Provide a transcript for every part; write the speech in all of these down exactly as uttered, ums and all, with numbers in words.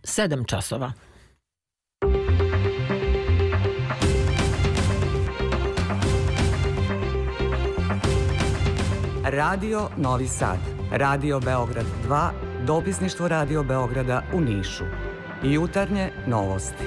sedam časova. Radio Novi Sad, Radio Beograd dva, dopisništvo Radio Beograda u Nišu. Jutarnje novosti.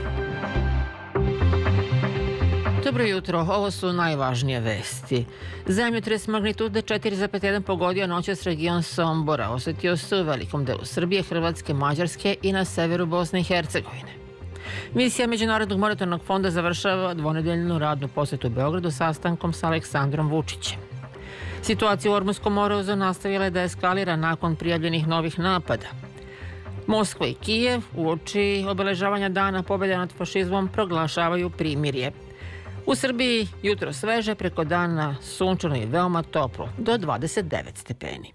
Dobro jutro, ovo su najvažnije vesti. Zemljotres magnitude četiri zarez jedan pogodio noćas region Sombora. Osetio se u velikom delu Srbije, Hrvatske, Mađarske i na severu Bosne i Hercegovine. Misija Međunarodnog monetarnog fonda završava dvonedeljnu radnu posetu u Beogradu sastankom sa Aleksandrom Vučićem. Situacija u Ormunskom moru nastavila je da eskalira nakon prijavljenih novih napada. Moskva i Kijev uoči obeležavanja dana pobjede nad fašizmom proglašavaju primirje. U Srbiji jutro sveže, preko dana sunčano i veoma toplo, do dvadeset devet stepeni.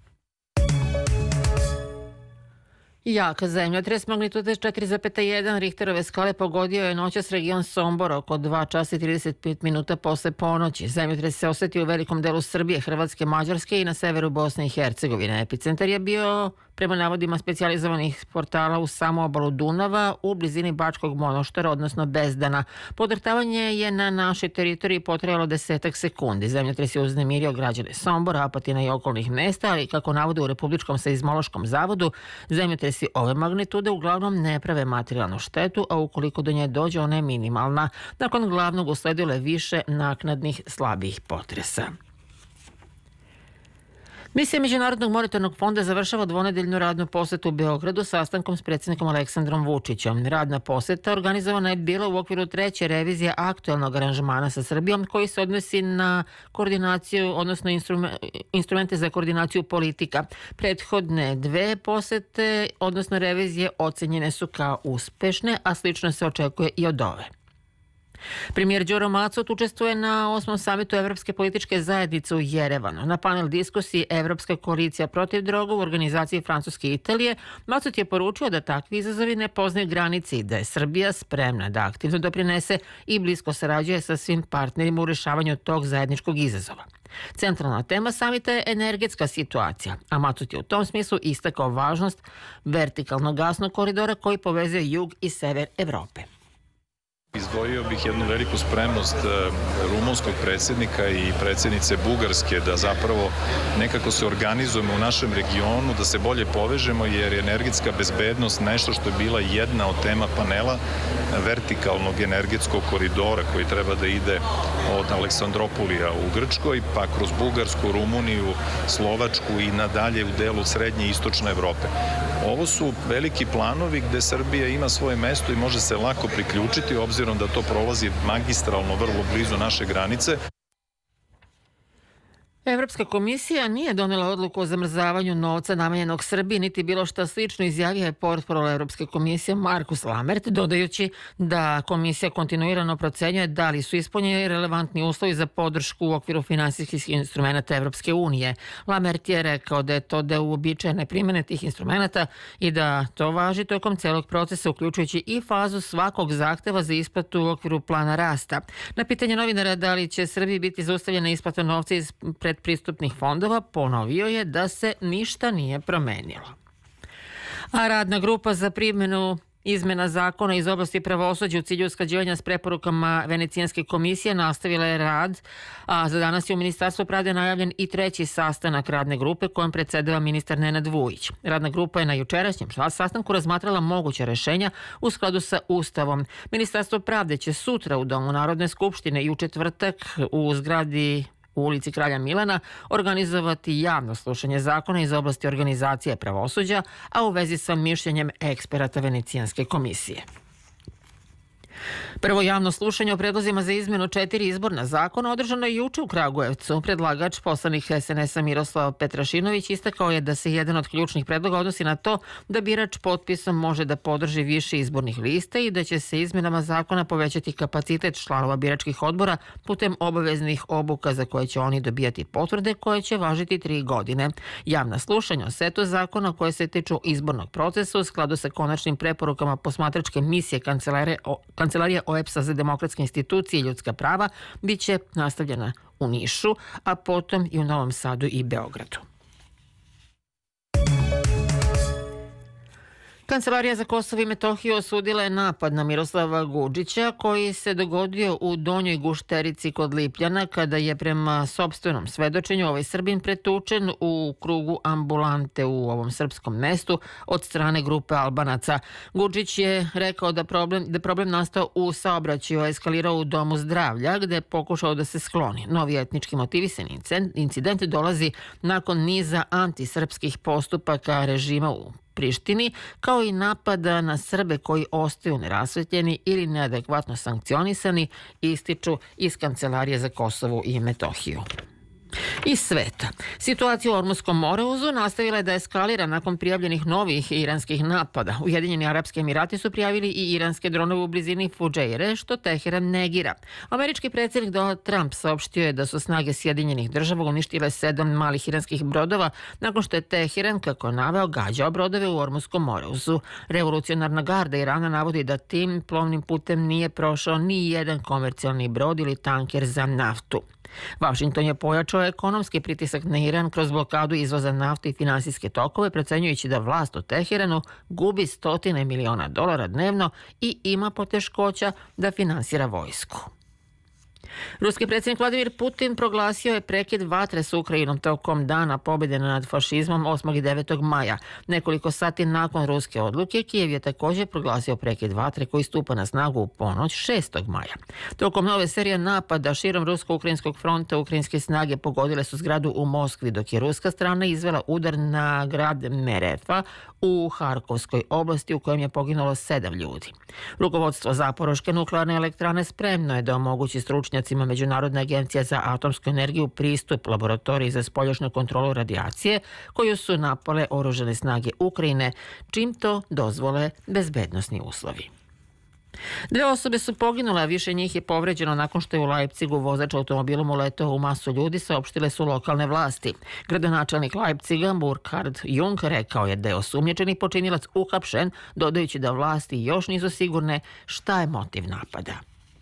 Jak zemljotres magnitude četiri zarez jedan Richterove skale pogodio je noćas region Sombor oko dva časa i trideset pet minuta posle ponoći. Zemljotres se osetio u velikom delu Srbije, Hrvatske, Mađarske i na severu Bosne i Hercegovine. Epicentar je bio, prema navodima specijalizovanih portala, u samo obalu Dunava, u blizini Bačkog Monoštara, odnosno Bezdana. Podrhtavanje je na našoj teritoriji potrajalo desetak sekundi. Zemljotres je uznemirio građane Sombora, Apatina i okolnih mesta, ali kako navode u Republičkom seizmološkom zavodu, zemljotresi ove magnitude uglavnom ne prave materijalnu štetu, a ukoliko do nje dođe, ona je minimalna. Nakon glavnog usledilo je više naknadnih slabih potresa. Misija Međunarodnog monetarnog fonda završava dvonedeljnu radnu posetu u Beogradu sastankom s predsjednikom Aleksandrom Vučićem. Radna poseta organizovana je bila u okviru treće revizije aktuelnog aranžmana sa Srbijom, koji se odnosi na koordinaciju, odnosno instrumente za koordinaciju politika. Prethodne dve posete, odnosno revizije, ocenjene su kao uspešne, a slično se očekuje i od ove. Premijer Đuro Macut učestvuje na osmom samitu Evropske političke zajednice u Jerevanu. Na panel diskusiji Evropska koalicija protiv droga u organizaciji Francuske i Italije, Macut je poručio da takvi izazovi ne poznaju granice i da je Srbija spremna da aktivno doprinese i blisko sarađuje sa svim partnerima u rešavanju tog zajedničkog izazova. Centralna tema samita je energetska situacija, a Macut je u tom smislu istakao važnost vertikalnog gasnog koridora koji povezuje jug i sever Evrope. Izdvojio bih jednu veliku spremnost rumunskog predsjednika i predsjednice Bugarske da zapravo nekako se organizujemo u našem regionu, da se bolje povežemo, jer je energetska bezbednost nešto što je bila jedna od tema panela vertikalnog energetskog koridora koji treba da ide od Aleksandropolija u Grčkoj, pa kroz Bugarsku, Rumuniju, Slovačku i nadalje u delu srednje i istočne Evrope. Ovo su veliki planovi gde Srbija ima svoje mesto i može se lako priključiti, obzirom da to prolazi magistralno vrlo blizu naše granice. Evropska komisija nije donela odluku o zamrzavanju novca namenjenog Srbiji, niti bilo šta slično, izjavio je portparol Evropske komisije Markus Lamert, dodajući da komisija kontinuirano procenjuje da li su ispunjeni relevantni uslovi za podršku u okviru finansijskih instrumenta Evropske unije. Lamert je rekao da je to deo uobičajene primjene tih instrumenta i da to važi tokom celog procesa, uključujući i fazu svakog zahteva za isplatu u okviru plana rasta. Na pitanje novinara da li će Srbiji biti zaustavljena isplata novca iz pred pristupnih fondova, ponovio je da se ništa nije promenilo. A radna grupa za primjenu izmena zakona iz oblasti pravosuđa u cilju usklađivanja s preporukama Venecijanske komisije nastavila je rad, a za danas je u Ministarstvu pravde najavljen i treći sastanak radne grupe kojom predsedava ministar Nenad Vujić. Radna grupa je na jučerašnjem sastanku razmatrala moguća rešenja u skladu sa Ustavom. Ministarstvo pravde će sutra u Domu Narodne skupštine i u četvrtak u zgradi u ulici Kralja Milana organizovati javno slušanje zakona iz oblasti organizacije pravosuđa, a u vezi sa mišljenjem eksperata Venecijanske komisije. Prvo javno slušanje o predlozima za izmenu četiri izborna zakona održano je juče u Kragujevcu. Predlagač, poslanik es en es-a Miroslav Petrašinović, istakao je da se jedan od ključnih predloga odnosi na to da birač potpisom može da podrži više izbornih lista i da će se izmenama zakona povećati kapacitet članova biračkih odbora putem obaveznih obuka za koje će oni dobijati potvrde koje će važiti tri godine. Javna slušanja o setu zakona koje se tiču izbornog procesa u skladu sa konačnim preporukama posmatračke misije kancelarije Kancelarija O E B S-a za demokratske institucije i ljudska prava biće nastavljena u Nišu, a potom i u Novom Sadu i Beogradu. Kancelarija za Kosovo i Metohiju osudila je napad na Miroslava Gudžića koji se dogodio u Donjoj Gušterici kod Lipljana kada je prema sopstvenom svedočenju ovaj Srbin pretučen u krugu ambulante u ovom srpskom mestu od strane grupe Albanaca. Gudžić je rekao da problem, da problem nastao u saobraćaju, a eskalirao u domu zdravlja gde je pokušao da se skloni. Novi etnički motivisan incident dolazi nakon niza antisrpskih postupaka režima u Prištini, kao i napada na Srbe koji ostaju nerasvetljeni ili neadekvatno sankcionisani, ističu iz Kancelarije za Kosovo i Metohiju. Iz sveta. Situacija u Ormuškom moreuzu nastavila je da eskalira nakon prijavljenih novih iranskih napada. Ujedinjeni Arapski Emirati su prijavili i iranske dronove u blizini Fudžeire, što Teheran negira. Američki predsjednik Donald Trump saopštio je da su snage Sjedinjenih država uništile sedam malih iranskih brodova nakon što je Teheran, kako je naveo, gađao brodove u Ormuškom moreuzu. Revolucionarna garda Irana navodi da tim plovnim putem nije prošao ni jedan komercijalni brod ili tanker za naftu. Washington je pojačao ekonomski pritisak na Iran kroz blokadu izvoza nafte i finansijske tokove, procenjujući da vlast u Teheranu gubi stotine miliona dolara dnevno i ima poteškoća da finansira vojsku. Ruski predsjednik Vladimir Putin proglasio je prekid vatre s Ukrajinom tokom dana pobjede nad fašizmom osmog i devetog maja. Nekoliko sati nakon ruske odluke, Kijev je također proglasio prekid vatre koji stupa na snagu u ponoć šestog maja. Tokom nove serije napada širom rusko-ukrajinskog fronta, ukrajinske snage pogodile su zgradu u Moskvi, dok je ruska strana izvela udar na grad Merefa u Harkovskoj oblasti u kojem je poginulo sedam ljudi. Rukovodstvo Zaporoške nuklearne elektrane spremno je da omogući stručnjacima Međunarodne agencije za atomsku energiju pristup laboratoriji za spoljašnju kontrolu radijacije koju su napale oružane snage Ukrajine, čim to dozvole bezbednosni uslovi. Dve osobe su poginule, a više njih je povređeno nakon što je u Leipzigu vozač automobilom uletao u masu ljudi, saopštile su lokalne vlasti. Gradonačelnik Leipziga Burkhard Jung rekao je da je osumnjičeni počinilac uhapšen, dodajući da vlasti još nisu sigurne šta je motiv napada.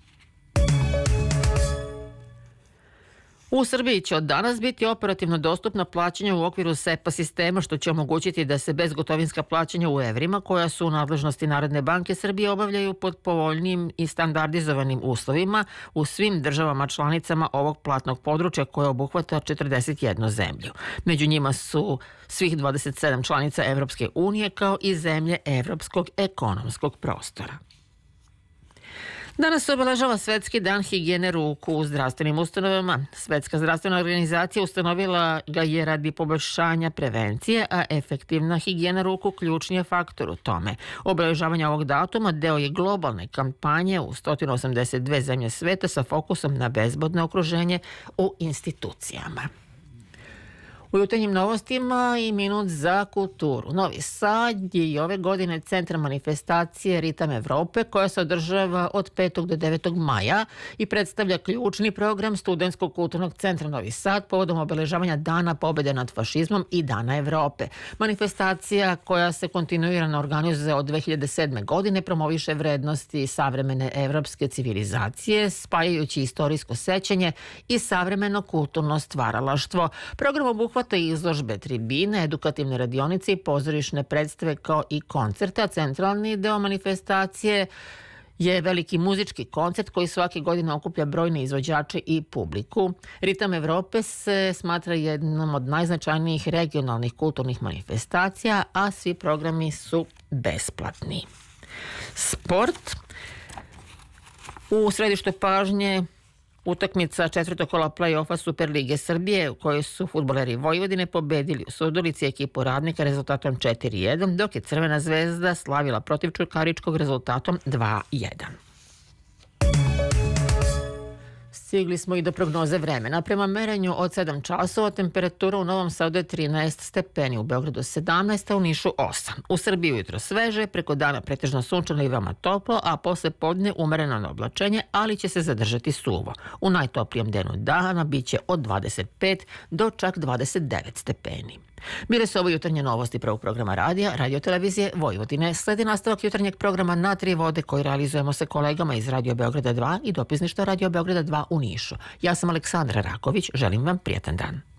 U Srbiji će od danas biti operativno dostupno plaćanje u okviru SEPA sistema, što će omogućiti da se bezgotovinska plaćanja u evrima, koja su u nadležnosti Narodne banke Srbije, obavljaju pod povoljnim i standardizovanim uslovima u svim državama članicama ovog platnog područja koje obuhvata četrdeset jednu zemlju. Među njima su svih dvadeset sedam članica Evropske unije kao i zemlje Evropskog ekonomskog prostora. Danas se obeležava Svetski dan higijene ruku u zdravstvenim ustanovama. Svetska zdravstvena organizacija ustanovila ga je radi poboljšanja prevencije, a efektivna higijena ruku ključni je faktor u tome. Obeležavanje ovog datuma deo je globalne kampanje u sto osamdeset dve zemlje sveta sa fokusom na bezbedno okruženje u institucijama. U jutarnjim novostima i minut za kulturu. Novi Sad je i ove godine centar manifestacije Ritam Evrope, koja se održava od petog do devetog maja i predstavlja ključni program Studentskog kulturnog centra Novi Sad povodom obeležavanja Dana pobjede nad fašizmom i Dana Evrope. Manifestacija, koja se kontinuirano organizuje od dve hiljade sedme. godine, promoviše vrednosti savremene evropske civilizacije, spajajući istorijsko sećanje i savremeno kulturno stvaralaštvo. Program obuhvata izložbe, tribine, edukativne radionice i pozorišne predstave kao i koncerte, a centralni deo manifestacije je veliki muzički koncert koji svake godine okuplja brojne izvođače i publiku. Ritam Evrope se smatra jednom od najznačajnijih regionalnih kulturnih manifestacija, a svi programi su besplatni. Sport. U središtu pažnje utakmica četvrtog kola play-offa Superlige Srbije, u kojoj su fudbaleri Vojvodine pobedili u Surdulici ekipu Radnika rezultatom četiri jedan, dok je Crvena zvezda slavila protiv Čukaričkog rezultatom dva jedan. Stigli smo i do prognoze vremena. Prema merenju od sedam časova temperatura u Novom Sadu je trinaest stepeni, u Beogradu sedamnaest, a u Nišu osam. U Srbiji ujutro sveže, preko dana pretežno sunčano i veoma toplo, a posle podne umereno na oblačenje, ali će se zadržati suvo. U najtoplijem danu dana biće od dvadeset pet do čak dvadeset devet stepeni. Bile su ovo jutarnje novosti prvog programa radija, radiotelevizije Vojvodine. Sledi nastavak jutarnjeg programa Na tri vode koji realizujemo sa kolegama iz Radio Beograda dva i dopisništva Radio Beograda dva u Nišu. Ja sam Aleksandra Raković, želim vam prijatan dan.